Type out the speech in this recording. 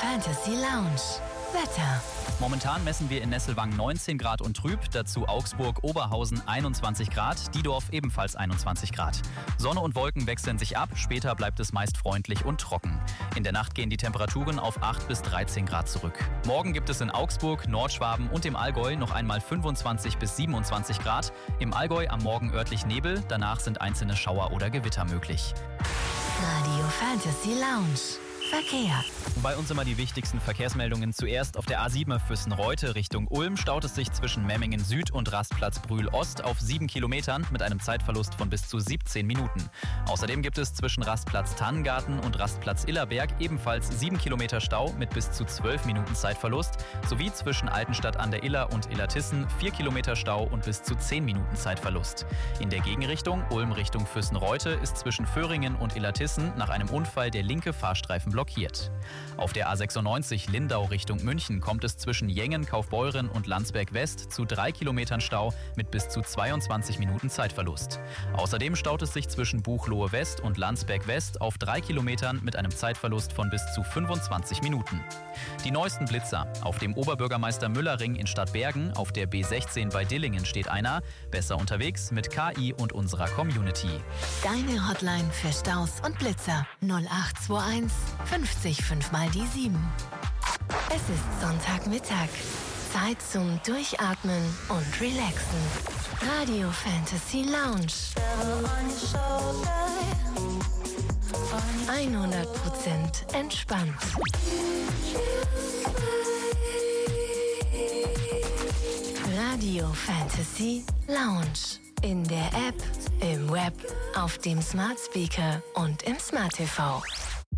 Fantasy Lounge. Wetter. Momentan messen wir in Nesselwang 19 Grad und trüb, dazu Augsburg, Oberhausen 21 Grad, Diedorf ebenfalls 21 Grad. Sonne und Wolken wechseln sich ab, später bleibt es meist freundlich und trocken. In der Nacht gehen die Temperaturen auf 8 bis 13 Grad zurück. Morgen gibt es in Augsburg, Nordschwaben und im Allgäu noch einmal 25 bis 27 Grad. Im Allgäu am Morgen örtlich Nebel, danach sind einzelne Schauer oder Gewitter möglich. Radio Fantasy Lounge. Verkehr. Bei uns immer die wichtigsten Verkehrsmeldungen. Zuerst auf der A7 Füssen-Reute Richtung Ulm staut es sich zwischen Memmingen Süd und Rastplatz Brühl Ost auf 7 Kilometern mit einem Zeitverlust von bis zu 17 Minuten. Außerdem gibt es zwischen Rastplatz Tannengarten und Rastplatz Illerberg ebenfalls 7 Kilometer Stau mit bis zu 12 Minuten Zeitverlust, sowie zwischen Altenstadt an der Iller und Illertissen 4 Kilometer Stau und bis zu 10 Minuten Zeitverlust. In der Gegenrichtung Ulm Richtung Füssen-Reute ist zwischen Föhringen und Illertissen nach einem Unfall der linke Fahrstreifen blockiert. Auf der A96 Lindau Richtung München kommt es zwischen Jengen, Kaufbeuren und Landsberg West zu 3 Kilometern Stau mit bis zu 22 Minuten Zeitverlust. Außerdem staut es sich zwischen Buchloe West und Landsberg West auf 3 Kilometern mit einem Zeitverlust von bis zu 25 Minuten. Die neuesten Blitzer. Auf dem Oberbürgermeister Müller-Ring in Stadtbergen, auf der B16 bei Dillingen steht einer. Besser unterwegs mit KI und unserer Community. Deine Hotline für Staus und Blitzer 0821 50 5 mal die 7. Es ist Sonntagmittag. Zeit zum Durchatmen und Relaxen. Radio Fantasy Lounge. 100% entspannt. Radio Fantasy Lounge. In der App, im Web, auf dem Smart Speaker und im Smart TV.